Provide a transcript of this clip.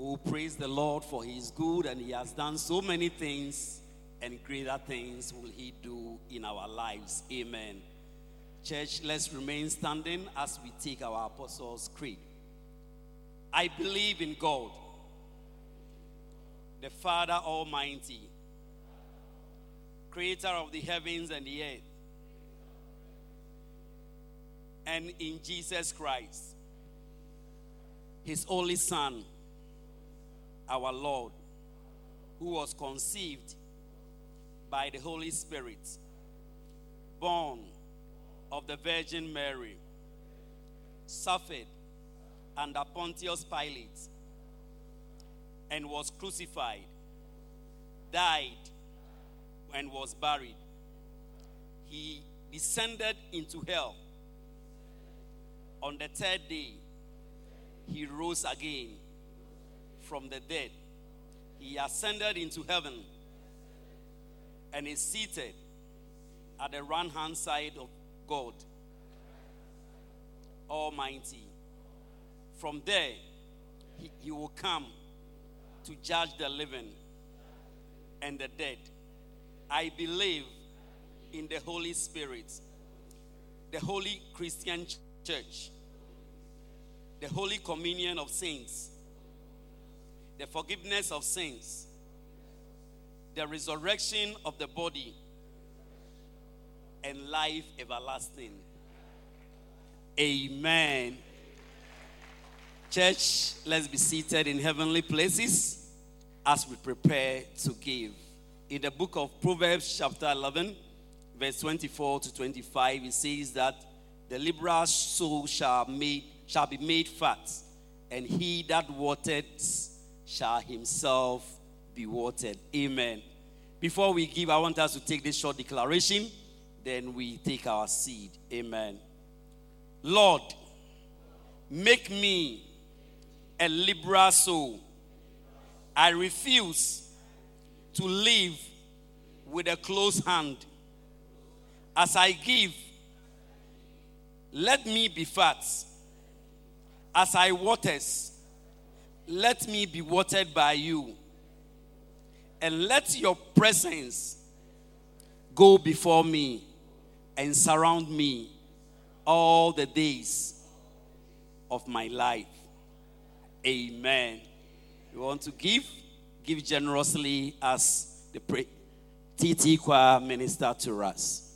will praise the Lord for he is good and he has done so many things, and greater things will he do in our lives. Amen. Church, let's remain standing as we take our Apostles' Creed. I believe in God, the Father Almighty, creator of the heavens and the earth, and in Jesus Christ, his only Son, our Lord, who was conceived by the Holy Spirit, born of the Virgin Mary, suffered under Pontius Pilate, and was crucified, died, and was buried. He descended into hell. On the third day, he rose again from the dead. He ascended into heaven and is seated at the right-hand side of God Almighty. From there, he will come to judge the living and the dead. I believe in the Holy Spirit, the Holy Christian Church, the Holy Communion of Saints, the forgiveness of sins, the resurrection of the body, and life everlasting. Amen. Church, let's be seated in heavenly places as we prepare to give. In the book of Proverbs chapter 11, verse 24 to 25, it says that the liberal soul shall be made fat, and he that waters shall himself be watered. Amen. Before we give, I want us to take this short declaration, then we take our seed. Amen. Lord, make me a liberal soul. I refuse to live with a closed hand. As I give, let me be fat. As I waters, let me be watered by you. And let your presence go before me and surround me all the days of my life. Amen. You want to give? Give generously as the TT choir minister to us.